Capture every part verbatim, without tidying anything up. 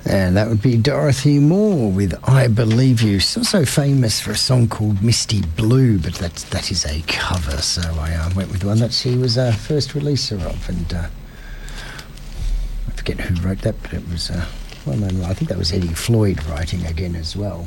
And that would be Dorothy Moore with I Believe You. She's also famous for a song called Misty Blue, but that, that is a cover, so I uh, went with the one that she was a uh, first releaser of. And uh, I forget who wrote that, but it was, uh, well, no, I think that was Eddie Floyd writing again as well.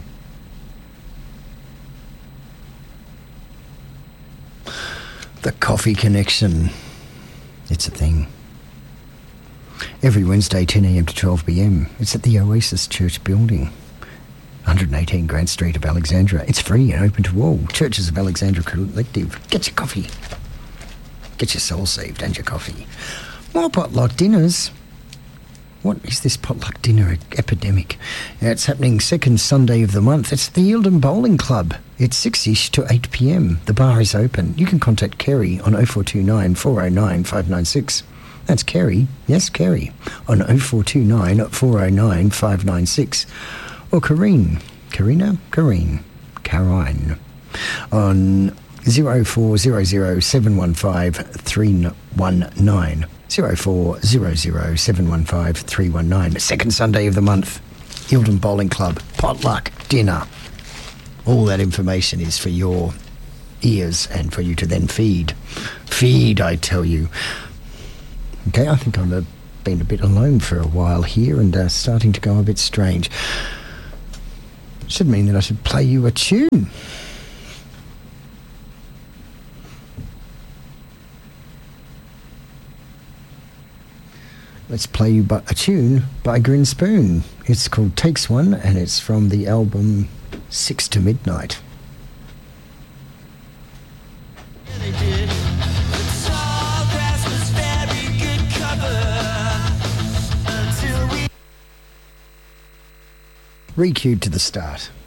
The Coffee Connection. It's a thing. Every Wednesday, ten a.m. to twelve p.m. It's at the Oasis Church building, one eighteen Grant Street of Alexandra. It's free and open to all. Churches of Alexandra Collective. Get your coffee. Get your soul saved and your coffee. More potluck dinners. What is this potluck dinner epidemic? It's happening second Sunday of the month. It's at the Eildon Bowling Club. It's six-ish to eight p.m. The bar is open. You can contact Kerry on oh four two nine, four oh nine, five nine six. That's Kerry, yes, Kerry, on oh four two nine, four oh nine, five nine six. Or Karine, Karina, Karine, Karine, on zero four zero zero seven one five three one nine. zero four zero zero seven one five three one nine. Second Sunday of the month, Eildon Bowling Club, potluck, dinner. All that information is for your ears and for you to then feed. Feed, I tell you. Okay, I think I've uh, been a bit alone for a while here and uh, starting to go a bit strange. Should mean that I should play you a tune. Let's play you a tune by Grin Spoon. It's called Takes One, and it's from the album Six to Midnight. Yeah, they did. The tall grass was very good cover until we Re-cued to the start.